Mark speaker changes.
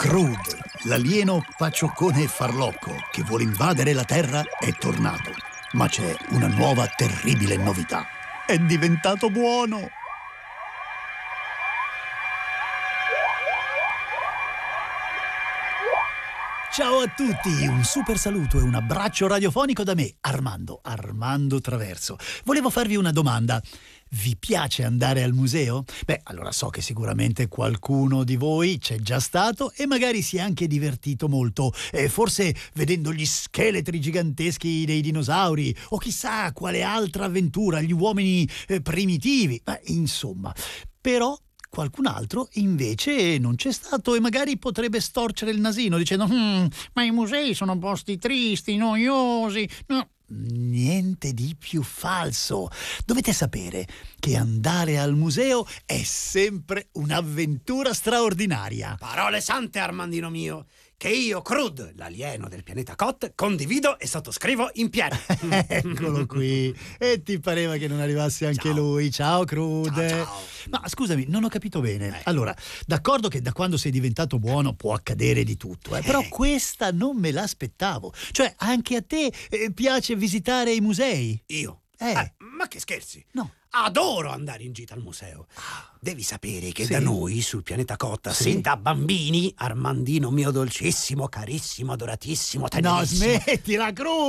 Speaker 1: Crude, l'alieno pacioccone e farlocco che vuole invadere la Terra, è tornato. Ma c'è una nuova terribile novità. È diventato buono! Ciao a tutti, un super saluto e un abbraccio radiofonico da me, Armando Traverso. Volevo farvi una domanda. Vi piace andare al museo? Beh, allora so che sicuramente qualcuno di voi c'è già stato e magari si è anche divertito molto, forse vedendo gli scheletri giganteschi dei dinosauri o chissà quale altra avventura, gli uomini primitivi, ma insomma. Però qualcun altro invece non c'è stato e magari potrebbe storcere il nasino dicendo ma i musei sono posti tristi, noiosi. No. Niente di più falso. Dovete sapere che andare al museo è sempre un'avventura straordinaria.
Speaker 2: Parole sante, Armandino mio, che io, Crude, l'alieno del pianeta Kot, condivido e sottoscrivo in pieno.
Speaker 1: Eccolo qui. E ti pareva che non arrivasse anche lui. Ciao Crude.
Speaker 2: Ciao.
Speaker 1: Ma scusami, non ho capito bene. Allora, d'accordo che da quando sei diventato buono può accadere di tutto, però questa non me l'aspettavo. Cioè, anche a te piace visitare i musei?
Speaker 2: Io? Ma che scherzi?
Speaker 1: No.
Speaker 2: Adoro andare in gita al museo. Devi sapere che
Speaker 1: Sì.
Speaker 2: da noi, sul pianeta Kotta,
Speaker 1: Sì.
Speaker 2: sin da bambini, Armandino mio dolcissimo, carissimo, adoratissimo,
Speaker 1: No,
Speaker 2: tenerissimo.
Speaker 1: smettila, Crude!